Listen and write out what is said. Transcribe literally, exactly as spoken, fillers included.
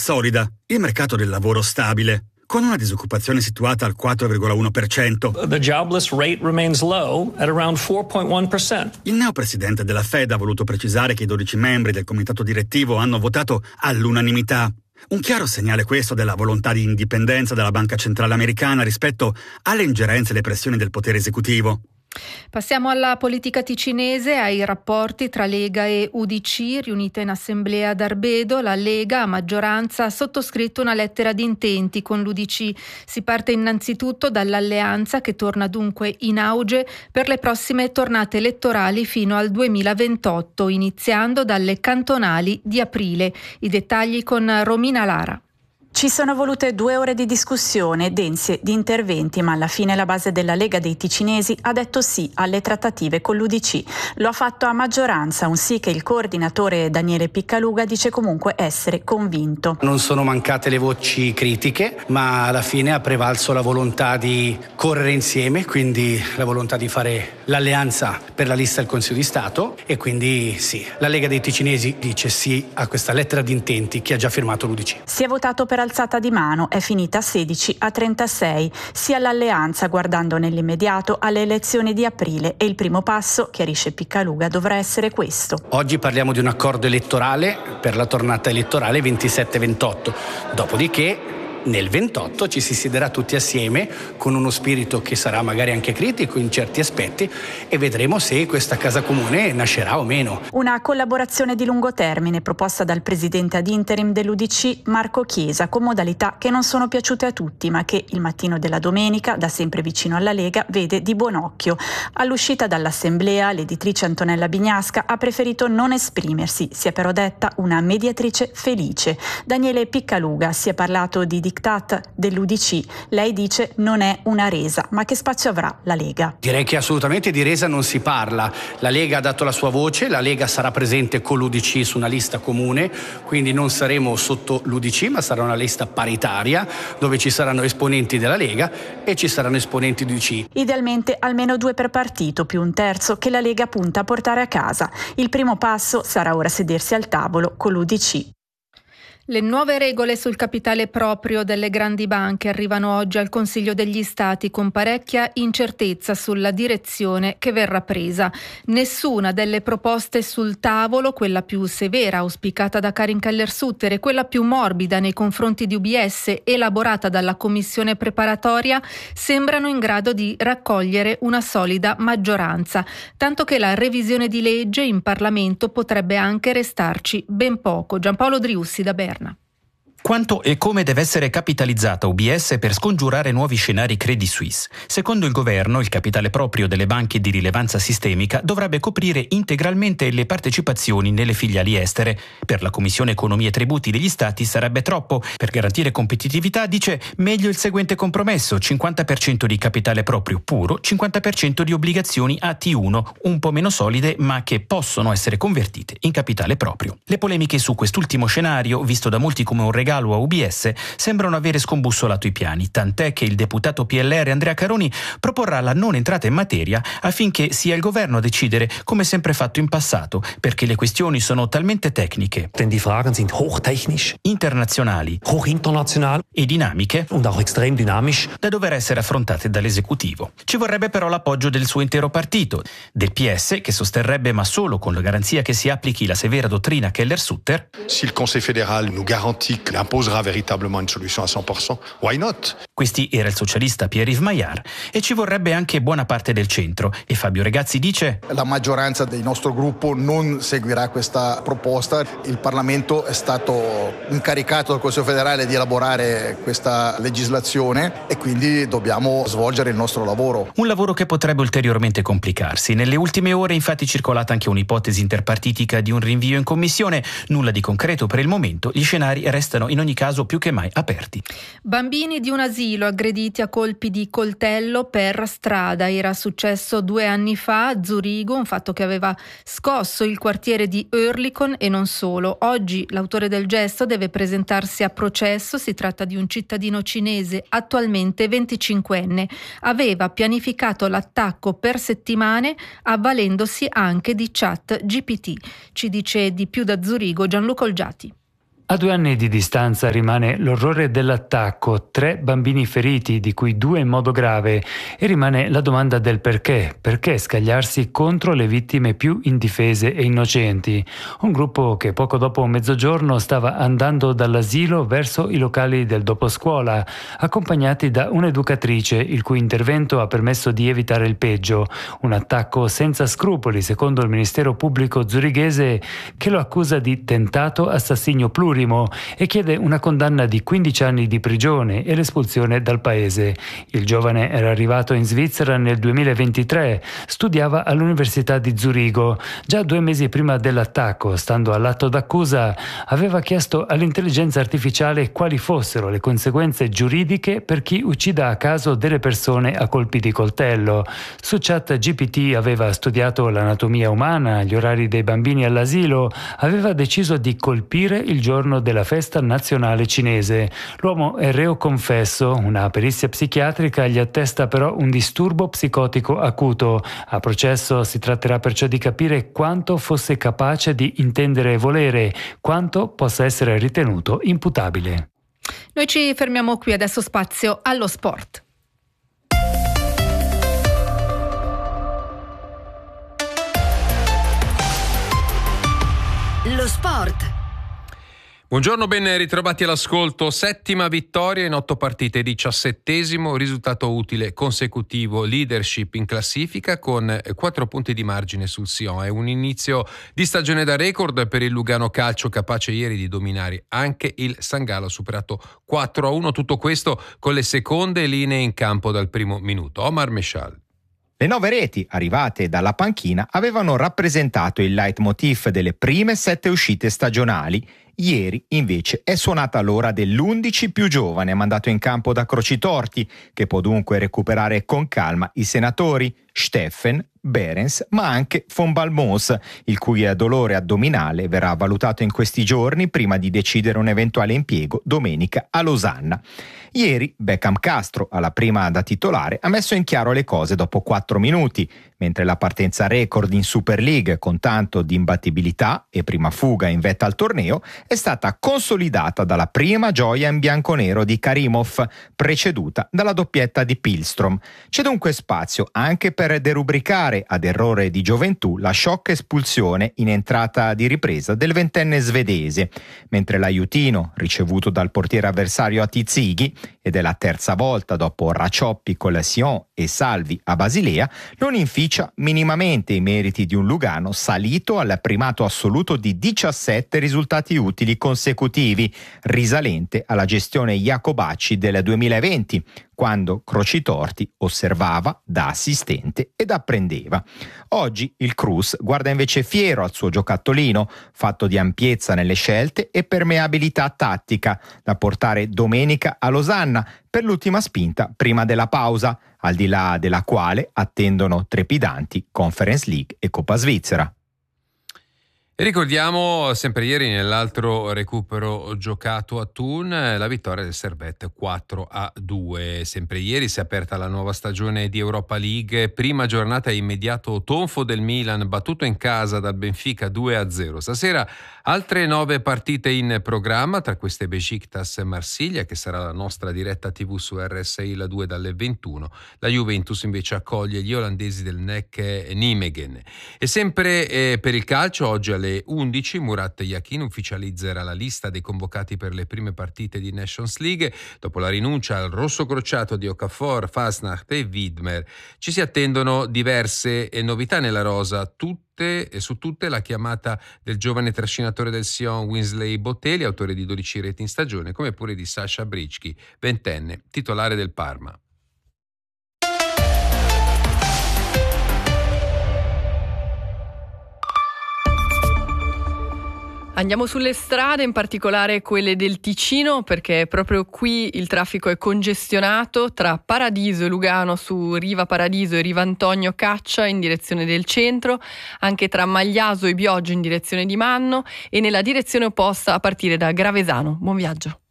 solida, il mercato del lavoro stabile, con una disoccupazione situata al quattro virgola uno per cento. The jobless rate remains low at around four point one percent. Il neopresidente della Fed ha voluto precisare che i dodici membri del comitato direttivo hanno votato all'unanimità. Un chiaro segnale questo della volontà di indipendenza della Banca Centrale Americana rispetto alle ingerenze e le pressioni del potere esecutivo. Passiamo alla politica ticinese, ai rapporti tra Lega e U D C. Riunita in assemblea ad Arbedo, la Lega a maggioranza ha sottoscritto una lettera di intenti con l'U D C. Si parte innanzitutto dall'alleanza, che torna dunque in auge per le prossime tornate elettorali fino al duemilaventotto, iniziando dalle cantonali di aprile. I dettagli con Romina Lara. Ci sono volute due ore di discussione, dense di interventi, ma alla fine la base della Lega dei Ticinesi ha detto sì alle trattative con l'U D C. Lo ha fatto a maggioranza, un sì che il coordinatore Daniele Piccaluga dice comunque essere convinto. Non sono mancate le voci critiche, ma alla fine ha prevalso la volontà di correre insieme, quindi la volontà di fare l'alleanza per la lista del Consiglio di Stato, e quindi sì, la Lega dei Ticinesi dice sì a questa lettera di intenti che ha già firmato l'U D C. Si è votato per alzata di mano, è finita sedici a trentasei, sia l'alleanza guardando nell'immediato alle elezioni di aprile, e il primo passo, chiarisce Piccaluga, dovrà essere questo. Oggi parliamo di un accordo elettorale per la tornata elettorale ventisette ventotto, dopodiché nel ventotto ci si siederà tutti assieme con uno spirito che sarà magari anche critico in certi aspetti, e vedremo se questa casa comune nascerà o meno. Una collaborazione di lungo termine proposta dal presidente ad interim dell'U D C Marco Chiesa, con modalità che non sono piaciute a tutti, ma che il mattino della domenica, da sempre vicino alla Lega, vede di buon occhio. All'uscita dall'assemblea l'editrice Antonella Bignasca ha preferito non esprimersi, si è però detta una mediatrice felice. Daniele Piccaluga si è parlato di diktat dell'U D C, lei dice non è una resa, ma che spazio avrà la Lega? Direi che assolutamente di resa non si parla. La Lega ha dato la sua voce, la Lega sarà presente con l'U D C su una lista comune, quindi non saremo sotto l'U D C, ma sarà una lista paritaria dove ci saranno esponenti della Lega e ci saranno esponenti dell'U D C. Idealmente almeno due per partito, più un terzo che la Lega punta a portare a casa. Il primo passo sarà ora sedersi al tavolo con l'U D C. Le nuove regole sul capitale proprio delle grandi banche arrivano oggi al Consiglio degli Stati con parecchia incertezza sulla direzione che verrà presa. Nessuna delle proposte sul tavolo, quella più severa auspicata da Karin Keller-Sutter e quella più morbida nei confronti di U B S elaborata dalla commissione preparatoria, sembrano in grado di raccogliere una solida maggioranza, tanto che la revisione di legge in Parlamento potrebbe anche restarci ben poco. Giampaolo Driussi da Berna. Quanto e come deve essere capitalizzata U B S per scongiurare nuovi scenari Credit Suisse? Secondo il governo, il capitale proprio delle banche di rilevanza sistemica dovrebbe coprire integralmente le partecipazioni nelle filiali estere. Per la Commissione Economia e Tributi degli Stati sarebbe troppo. Per garantire competitività, dice, meglio il seguente compromesso: cinquanta per cento di capitale proprio puro, cinquanta per cento di obbligazioni A T uno, un po' meno solide ma che possono essere convertite in capitale proprio. Le polemiche su quest'ultimo scenario, visto da molti come un regalo a U B S, sembrano avere scombussolato i piani, tant'è che il deputato P L R Andrea Caroni proporrà la non entrata in materia affinché sia il governo a decidere, come sempre fatto in passato, perché le questioni sono talmente tecniche, denn die Fragen sind hochtechnisch, internazionali, hochinternational e dinamiche, und auch extrem dynamisch, da dover essere affrontate dall'esecutivo. Ci vorrebbe però l'appoggio del suo intero partito, del P S, che sosterrebbe, ma solo con la garanzia che si applichi la severa dottrina Keller-Sutter. Si il Conseil fédéral nous garantit que imposera véritablement une solution à cent pour cent, why not? Questi era il socialista Pierre-Yves Maillard, e ci vorrebbe anche buona parte del centro, e Fabio Regazzi dice: la maggioranza del nostro gruppo non seguirà questa proposta. Il Parlamento è stato incaricato dal Consiglio federale di elaborare questa legislazione e quindi dobbiamo svolgere il nostro lavoro. Un lavoro che potrebbe ulteriormente complicarsi. Nelle ultime ore infatti è circolata anche un'ipotesi interpartitica di un rinvio in commissione, nulla di concreto per il momento, gli scenari restano in ogni caso più che mai aperti. Bambini di un asilo aggrediti a colpi di coltello per strada. Era successo due anni fa a Zurigo, un fatto che aveva scosso il quartiere di Oerlikon e non solo. Oggi l'autore del gesto deve presentarsi a processo. Si tratta di un cittadino cinese attualmente venticinquenne. Aveva pianificato l'attacco per settimane avvalendosi anche di chat G P T. Ci dice di più da Zurigo Gianluca Olgiati. A due anni di distanza rimane l'orrore dell'attacco, tre bambini feriti, di cui due in modo grave, e rimane la domanda del perché. Perché scagliarsi contro le vittime più indifese e innocenti? Un gruppo che poco dopo mezzogiorno stava andando dall'asilo verso i locali del doposcuola, accompagnati da un'educatrice il cui intervento ha permesso di evitare il peggio. Un attacco senza scrupoli, secondo il Ministero Pubblico zurighese, che lo accusa di tentato assassinio plurimo e chiede una condanna di quindici anni di prigione e l'espulsione dal paese. Il giovane era arrivato in Svizzera nel duemilaventitré, studiava all'Università di Zurigo. Già due mesi prima dell'attacco, stando all'atto d'accusa, aveva chiesto all'intelligenza artificiale quali fossero le conseguenze giuridiche per chi uccida a caso delle persone a colpi di coltello. Su ChatGPT aveva studiato l'anatomia umana, gli orari dei bambini all'asilo, aveva deciso di colpire il giorno della festa nazionale cinese. L'uomo è reo confesso, una perizia psichiatrica gli attesta però un disturbo psicotico acuto. A processo si tratterà perciò di capire quanto fosse capace di intendere e volere, quanto possa essere ritenuto imputabile. Noi ci fermiamo qui, adesso spazio allo sport. Lo sport. Buongiorno, ben ritrovati all'ascolto. Settima vittoria in otto partite, diciassettesimo risultato utile consecutivo, leadership in classifica con quattro punti di margine sul Sion. È un inizio di stagione da record per il Lugano Calcio, capace ieri di dominare anche il San Gallo, superato quattro a uno. Tutto questo con le seconde linee in campo dal primo minuto. Omar Meshal. Le nove reti arrivate dalla panchina avevano rappresentato il leitmotiv delle prime sette uscite stagionali. Ieri, invece, è suonata l'ora dell'undici più giovane mandato in campo da Crocitorti, che può dunque recuperare con calma i senatori Steffen, Behrens, ma anche von Balmos, il cui dolore addominale verrà valutato in questi giorni prima di decidere un eventuale impiego domenica a Losanna. Ieri Beckham Castro, alla prima da titolare, ha messo in chiaro le cose dopo quattro minuti, mentre la partenza record in Super League con tanto di imbattibilità e prima fuga in vetta al torneo è stata consolidata dalla prima gioia in bianconero di Karimov, preceduta dalla doppietta di Pilstrom. C'è dunque spazio anche per derubricare ad errore di gioventù la sciocca espulsione in entrata di ripresa del ventenne svedese, mentre l'aiutino ricevuto dal portiere avversario a Tizighi, ed è la terza volta dopo Raccioppi con la Sion e Salvi a Basilea, non inficia minimamente i meriti di un Lugano salito al primato assoluto di diciassette risultati utili consecutivi, risalente alla gestione Jacobacci del duemilaventi, quando Crocitorti osservava da assistente ed apprendeva. Oggi il Cruz guarda invece fiero al suo giocattolino, fatto di ampiezza nelle scelte e permeabilità tattica, da portare domenica a Losanna per l'ultima spinta prima della pausa, al di là della quale attendono trepidanti Conference League e Coppa Svizzera. E ricordiamo sempre ieri nell'altro recupero giocato a Thun la vittoria del Servette quattro a due. Sempre ieri si è aperta la nuova stagione di Europa League, prima giornata immediato tonfo del Milan battuto in casa dal Benfica due a zero. Stasera altre nove partite in programma, tra queste Besiktas Marsiglia che sarà la nostra diretta tivù su R S I la due dalle ventuno. La Juventus invece accoglie gli olandesi del N E C Nijmegen. E sempre eh, per il calcio oggi alle undici Murat Yakin ufficializzerà la lista dei convocati per le prime partite di Nations League dopo la rinuncia al rosso crociato di Okafor, Fasnacht e Widmer. Ci si attendono diverse novità nella rosa, tutte e su tutte la chiamata del giovane trascinatore del Sion Winsley Botelli, autore di dodici reti in stagione, come pure di Sasha Bricki, ventenne, titolare del Parma. Andiamo sulle strade, in particolare quelle del Ticino, perché proprio qui il traffico è congestionato tra Paradiso e Lugano su Riva Paradiso e Riva Antonio Caccia in direzione del centro, anche tra Magliaso e Bioggio in direzione di Manno e nella direzione opposta a partire da Gravesano. Buon viaggio.